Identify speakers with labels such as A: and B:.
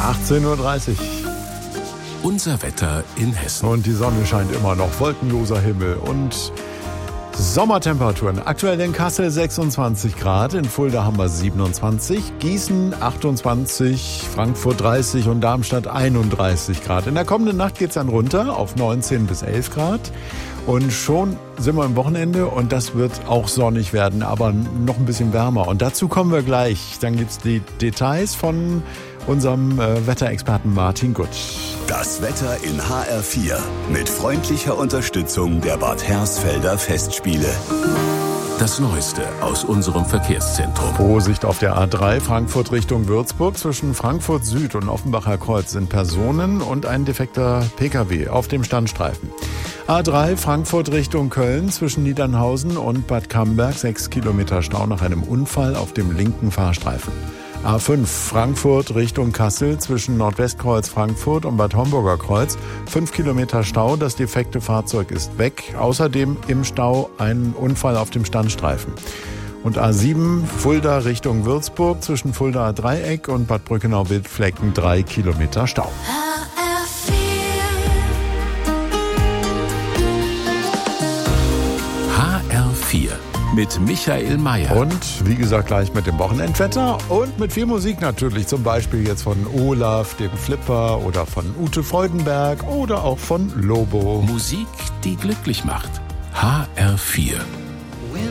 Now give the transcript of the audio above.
A: 18:30 Uhr.
B: Unser Wetter in Hessen.
A: Und die Sonne scheint immer noch, wolkenloser Himmel und Sommertemperaturen. Aktuell in Kassel 26 Grad, in Fulda haben wir 27, Gießen 28, Frankfurt 30 und Darmstadt 31 Grad. In der kommenden Nacht geht es dann runter auf 19 bis 11 Grad. Und schon sind wir am Wochenende und das wird auch sonnig werden, aber noch ein bisschen wärmer. Und dazu kommen wir gleich. Dann gibt es die Details von unserem Wetterexperten Martin Gutsch.
C: Das Wetter in HR4 mit freundlicher Unterstützung der Bad Hersfelder Festspiele.
B: Das Neueste aus unserem Verkehrszentrum.
A: Vorsicht auf der A3 Frankfurt Richtung Würzburg. Zwischen Frankfurt Süd und Offenbacher Kreuz sind Personen und ein defekter Pkw auf dem Standstreifen. A3 Frankfurt Richtung Köln zwischen Niedernhausen und Bad Camberg 6 Kilometer Stau nach einem Unfall auf dem linken Fahrstreifen. A5 Frankfurt Richtung Kassel zwischen Nordwestkreuz Frankfurt und Bad Homburger Kreuz 5 Kilometer Stau, das defekte Fahrzeug ist weg. Außerdem im Stau ein Unfall auf dem Standstreifen. Und A7 Fulda Richtung Würzburg zwischen Fuldaer Dreieck und Bad Brückenau-Wildflecken 3 Kilometer Stau.
B: HR4 mit Michael Mayer.
A: Und wie gesagt, gleich mit dem Wochenendwetter und mit viel Musik natürlich. Zum Beispiel jetzt von Olaf, dem Flipper, oder von Ute Freudenberg oder auch von Lobo.
B: Musik, die glücklich macht. HR4.